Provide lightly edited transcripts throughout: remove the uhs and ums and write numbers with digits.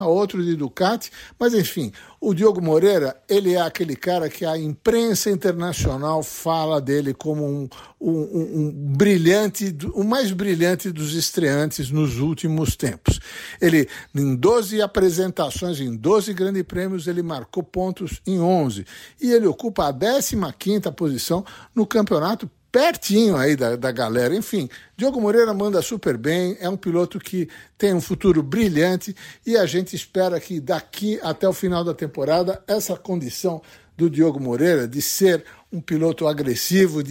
outro de Ducati, mas enfim, o Diogo Moreira, ele é aquele cara que a imprensa internacional fala dele como um brilhante, o mais brilhante dos estreantes nos últimos tempos. Ele, em 12 apresentações, em 12 grandes prêmios, ele marcou pontos em 11, e ele ocupa a 15ª posição no campeonato, pertinho aí da galera. Enfim, Diogo Moreira manda super bem, é um piloto que tem um futuro brilhante e a gente espera que daqui até o final da temporada essa condição do Diogo Moreira de ser um piloto agressivo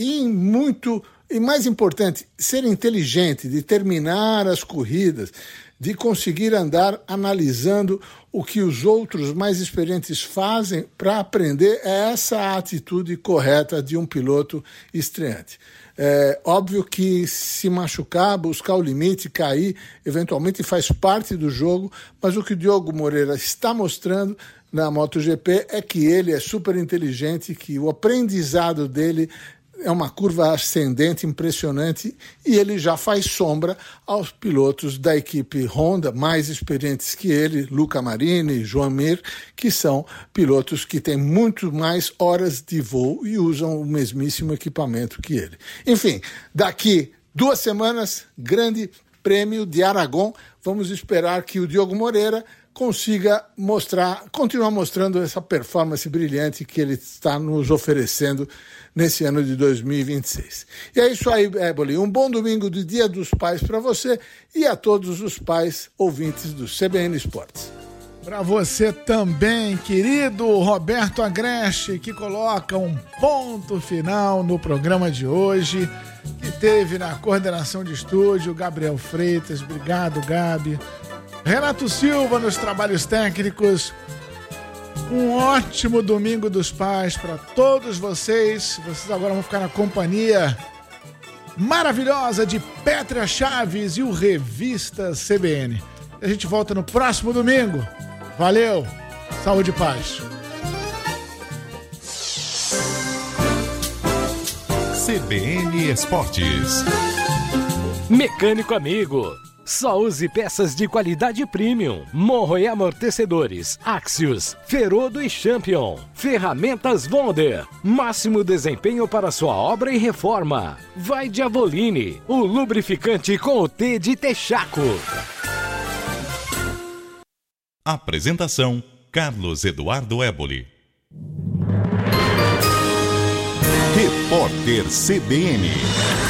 e mais importante, ser inteligente, de terminar as corridas, de conseguir andar analisando o que os outros mais experientes fazem para aprender essa atitude correta de um piloto estreante. É óbvio que se machucar, buscar o limite, cair, eventualmente faz parte do jogo, mas o que o Diogo Moreira está mostrando na MotoGP é que ele é super inteligente, que o aprendizado dele é uma curva ascendente impressionante e ele já faz sombra aos pilotos da equipe Honda, mais experientes que ele, Luca Marini, Joan Mir, que são pilotos que têm muito mais horas de voo e usam o mesmíssimo equipamento que ele. Enfim, daqui 2 semanas, Grande Prêmio de Aragão, vamos esperar que o Diogo Moreira consiga continuar mostrando essa performance brilhante que ele está nos oferecendo nesse ano de 2026. E é isso aí, Éboli. Um bom domingo de Dia dos Pais para você e a todos os pais ouvintes do CBN Esportes. Para você também, querido Roberto Agreste, que coloca um ponto final no programa de hoje, que teve na coordenação de estúdio, Gabriel Freitas. Obrigado, Gabi. Renato Silva nos trabalhos técnicos. Um ótimo domingo dos pais para todos vocês. Vocês agora vão ficar na companhia maravilhosa de Pétria Chaves e o Revista CBN. A gente volta no próximo domingo. Valeu, saúde e paz. CBN Esportes. Mecânico amigo. Só use peças de qualidade premium. Morro e amortecedores, Axios, Ferodo e Champion. Ferramentas Wonder. Máximo desempenho para sua obra e reforma. Vai de Avoline, o lubrificante com o T de Texaco. Apresentação: Carlos Eduardo Éboli. Repórter CBN.